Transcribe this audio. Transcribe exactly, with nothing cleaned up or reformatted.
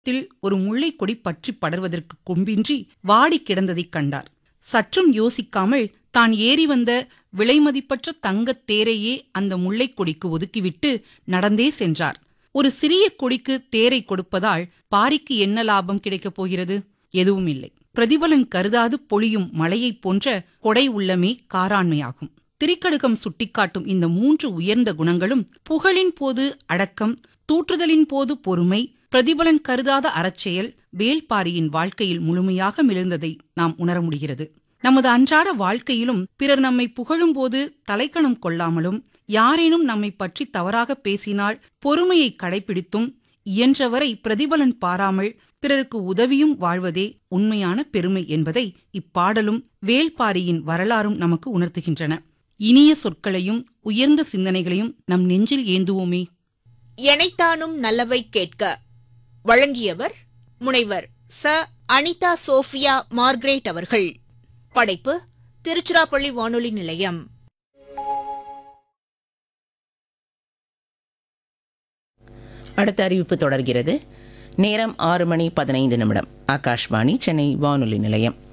த்தில் ஒரு முல்லைக்கொடி பற்றி படர்வதற்கு கொம்பின்றி வாடி கிடந்ததைக் கண்டார். சற்றும் யோசிக்காமல் தான் ஏறி வந்த விலைமதிப்பற்ற தங்கத் தேரையே அந்த முல்லைக்கொடிக்கு ஒதுக்கிவிட்டு நடந்தே சென்றார். ஒரு சிறிய கொடிக்கு தேரை கொடுப்பதால் பாரிக்கு என்ன லாபம் கிடைக்கப் போகிறது? எதுவும் இல்லை. பிரதிபலன் கருதாது பொழியும் மழையைப் போன்ற கொடை உள்ளமே காராண்மையாகும். திரிகடுகம் சுட்டிக்காட்டும் இந்த மூன்று உயர்ந்த குணங்களும் புகழின் போது அடக்கம், தூற்றுதலின் போது பொறுமை, பிரதிபலன் கருதாத அறச்செயல் வேள்பாரியின் வாழ்க்கையில் முழுமையாக மிளர்ந்ததை நாம் உணர முடிகிறது. நமது அன்றாட வாழ்க்கையிலும் பிறர் நம்மை புகழும்போது தலைக்கணம் கொள்ளாமலும், யாரேனும் நம்மை பற்றி தவறாக பேசினால் பொறுமையை கடைபிடித்தும், இயன்றவரை பிரதிபலன் பாராமல் பிறருக்கு உதவியும் வாழ்வதே உண்மையான பெருமை என்பதை இப்பாடலும் வேள்பாரியின் வரலாறும் நமக்கு உணர்த்துகின்றன. இனிய சொற்களையும் உயர்ந்த சிந்தனைகளையும் நம் நெஞ்சில் ஏந்துவோமே. எனைத்தானும் நல்லவை கேட்க வழங்கியவர் முனைவர் ச அனிதா சோஃபியா மார்க்ரேட் அவர்கள். படைப்பு திருச்சிராப்பள்ளி வானொலி நிலையம். அடுத்த அறிவிப்பு தொடர்கிறது. நேரம் ஆறு மணி பதினைந்து நிமிடம். ஆகாஷ்வாணி சென்னை வானொலி நிலையம்.